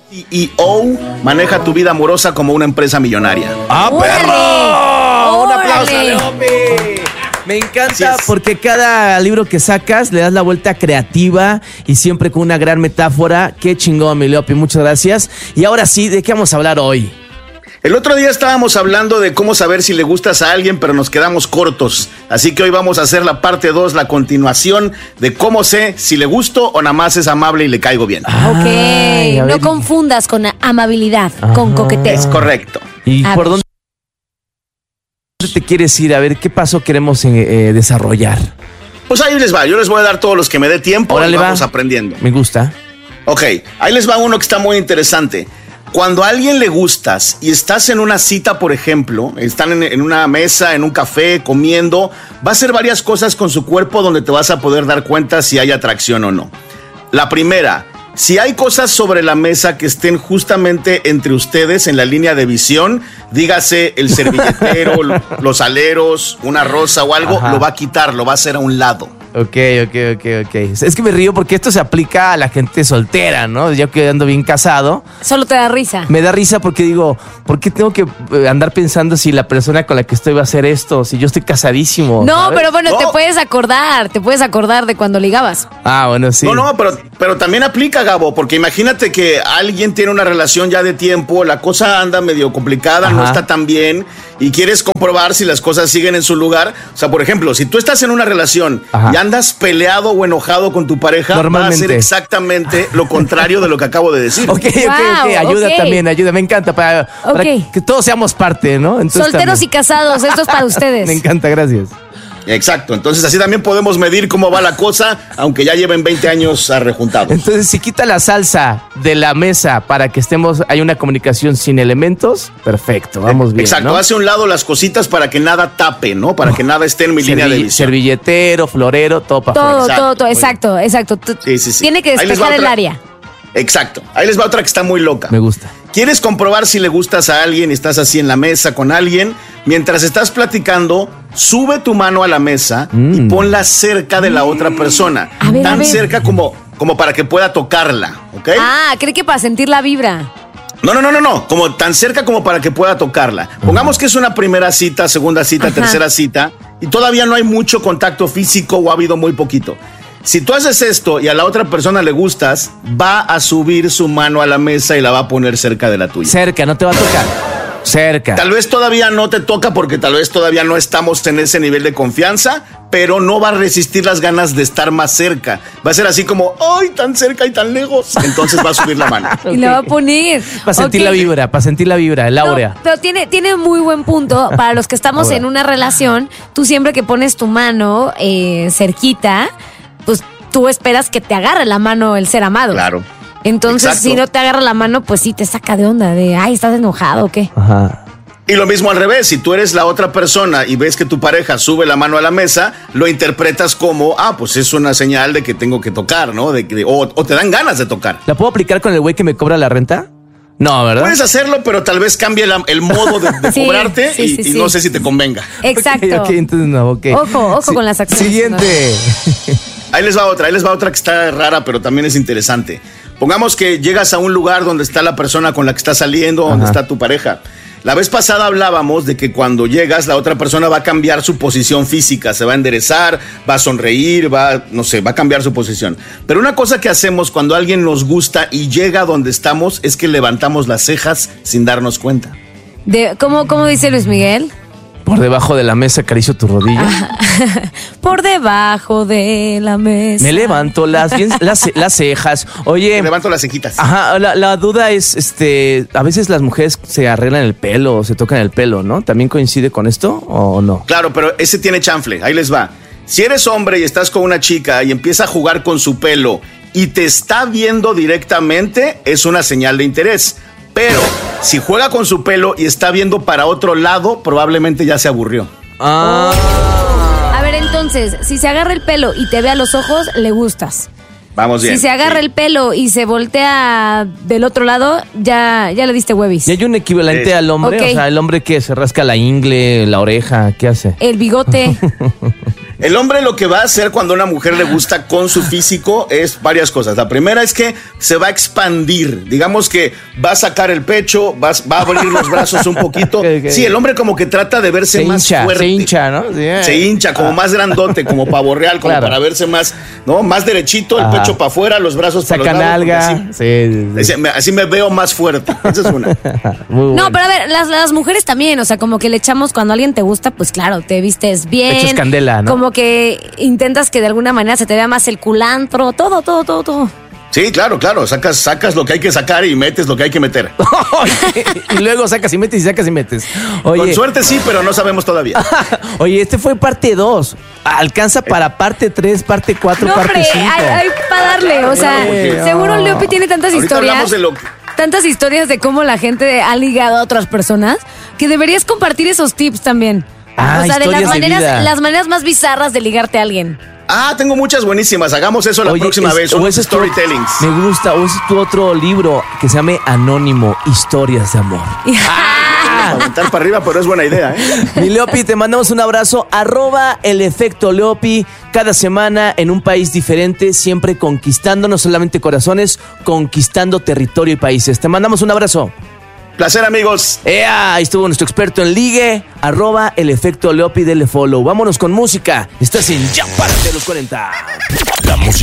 CEO maneja tu vida amorosa como una empresa millonaria. ¡Ah, perro! ¡Un aplauso a Leopi! Me encanta porque cada libro que sacas le das la vuelta creativa y siempre con una gran metáfora. Qué chingón, mi Leopi, muchas gracias. Y ahora sí, ¿de qué vamos a hablar hoy? El otro día estábamos hablando de cómo saber si le gustas a alguien, pero nos quedamos cortos. Así que hoy vamos a hacer la parte 2, la continuación de cómo sé si le gusto o nada más es amable y le caigo bien. Ok, no confundas con amabilidad, con coqueteo. Es correcto. ¿Y por dónde te quieres ir? A ver, ¿qué paso queremos desarrollar? Pues ahí les va, yo les voy a dar todos los que me dé tiempo. Órale, y vamos aprendiendo. Me gusta. Ok, ahí les va uno que está muy interesante. Cuando a alguien le gustas y estás en una cita, por ejemplo, están en una mesa, en un café, comiendo, va a hacer varias cosas con su cuerpo donde te vas a poder dar cuenta si hay atracción o no. La primera, si hay cosas sobre la mesa que estén justamente entre ustedes en la línea de visión, dígase el servilletero, los aleros, una rosa o algo, lo va a quitar, lo va a hacer a un lado. Ok. Es que me río porque esto se aplica a la gente soltera, ¿no? Yo que ando bien casado. Solo te da risa. Me da risa porque digo, ¿por qué tengo que andar pensando si la persona con la que estoy va a hacer esto? Si yo estoy casadísimo. No, ¿sabes? pero bueno, te puedes acordar de cuando ligabas. Ah, bueno, sí. No, pero también aplica, Gabo, porque imagínate que alguien tiene una relación ya de tiempo, la cosa anda medio complicada, no está tan bien, y quieres comprobar si las cosas siguen en su lugar. O sea, por ejemplo, si tú estás en una relación y andas peleado o enojado con tu pareja, va a ser exactamente lo contrario de lo que acabo de decir. Ok. Ayuda también, me encanta para que todos seamos parte, ¿no? Entonces, solteros y casados, esto es para ustedes. Me encanta, gracias. Exacto, entonces así también podemos medir cómo va la cosa, aunque ya lleven 20 años arrejuntados. Entonces, si quita la salsa de la mesa para que hay una comunicación sin elementos, perfecto, vamos bien. Exacto, ¿no? hace a un lado las cositas para que nada tape, ¿no? Para que nada esté en mi línea de visión. Servilletero, florero, todo para afuera. Todo, exacto. Sí. Tiene que despejar el área. Exacto, ahí les va otra que está muy loca. Me gusta. ¿Quieres comprobar si le gustas a alguien y estás así en la mesa con alguien? Mientras estás platicando, sube tu mano a la mesa y ponla cerca de la otra persona. Tan cerca como para que pueda tocarla, ¿ok? Ah, cree que para sentir la vibra. No, como tan cerca como para que pueda tocarla. Pongamos que es una primera cita, segunda cita, tercera cita, y todavía no hay mucho contacto físico o ha habido muy poquito. Si tú haces esto y a la otra persona le gustas, va a subir su mano a la mesa y la va a poner cerca de la tuya. Cerca, no te va a tocar. Cerca. Tal vez todavía no te toca porque tal vez todavía no estamos en ese nivel de confianza, pero no va a resistir las ganas de estar más cerca. Va a ser así como, ¡ay, tan cerca y tan lejos! Entonces va a subir la mano. Y la va a poner. Para sentir la vibra, el áurea. No, pero tiene muy buen punto. Para los que estamos en una relación, tú siempre que pones tu mano cerquita, pues tú esperas que te agarre la mano el ser amado. Claro. Entonces, si no te agarra la mano, pues sí te saca de onda, de, ay, ¿estás enojado o qué? Ajá. Y lo mismo al revés, si tú eres la otra persona y ves que tu pareja sube la mano a la mesa, lo interpretas como, pues es una señal de que tengo que tocar, ¿no? O te dan ganas de tocar. ¿La puedo aplicar con el güey que me cobra la renta? No, ¿verdad? Puedes hacerlo, pero tal vez cambie el modo de cobrarte y no sé si te convenga. Exacto. Ok, entonces no, ok. Ojo con las acciones. Siguiente. Ahí les va otra que está rara, pero también es interesante. Pongamos que llegas a un lugar donde está la persona con la que estás saliendo, donde está tu pareja. La vez pasada hablábamos de que cuando llegas, la otra persona va a cambiar su posición física, se va a enderezar, va a sonreír, va a cambiar su posición. Pero una cosa que hacemos cuando alguien nos gusta y llega donde estamos es que levantamos las cejas sin darnos cuenta. ¿Cómo dice Luis Miguel? Por debajo de la mesa acaricio tu rodilla. Por debajo de la mesa. Me levanto las cejas. Oye. Me levanto las cejitas. Ajá, la duda es, a veces las mujeres se arreglan el pelo o se tocan el pelo, ¿no? ¿También coincide con esto o no? Claro, pero ese tiene chanfle. Ahí les va. Si eres hombre y estás con una chica y empieza a jugar con su pelo y te está viendo directamente, es una señal de interés. Pero si juega con su pelo y está viendo para otro lado, probablemente ya se aburrió. A ver, entonces, si se agarra el pelo y te ve a los ojos, le gustas. Vamos bien. Si se agarra el pelo y se voltea del otro lado, ya le diste huevis. ¿Y hay un equivalente al hombre? Okay. O sea, el hombre que se rasca la ingle, la oreja, ¿qué hace? El bigote. El hombre lo que va a hacer cuando a una mujer le gusta con su físico es varias cosas. La primera es que se va a expandir. Digamos que va a sacar el pecho, va a abrir los brazos un poquito. Okay. Sí, el hombre como que trata de verse más fuerte. Se hincha, ¿no? Sí. Se hincha, como más grandote, como pavo real, como para verse más, ¿no? Más derechito, el pecho para afuera, los brazos para los lados. Saca nalga. Así me veo más fuerte. Esa es una. No, pero a ver, las mujeres también, o sea, como que le echamos cuando alguien te gusta, pues claro, te vistes bien. Echas candela, ¿no? Como que intentas que de alguna manera se te vea más el culantro, todo. Sí, claro. Sacas lo que hay que sacar y metes lo que hay que meter. Y luego sacas y metes y sacas y metes. Oye, con suerte sí, pero no sabemos todavía. Oye, este fue parte 2. Alcanza para parte 3, parte 4, no, parte 5. Hay para darle, o sea, seguro Leopi tiene tantas historias. Tantas historias de cómo la gente ha ligado a otras personas que deberías compartir esos tips también. O sea, de las maneras más bizarras de ligarte a alguien. Tengo muchas buenísimas. Hagamos eso la próxima vez. O ese storytellings. Me gusta. O ese es tu otro libro que se llame Anónimo, Historias de Amor. Aventar para arriba, pero es buena idea, ¿eh? Mi Leopi, te mandamos un abrazo. @el efecto Leopi. Cada semana en un país diferente, siempre conquistando no solamente corazones, conquistando territorio y países. Te mandamos un abrazo. Placer, amigos. Ahí estuvo nuestro experto en ligue. @el efecto Leopi, dele follow. Vámonos con música. Estás en Ya Párate los 40. La música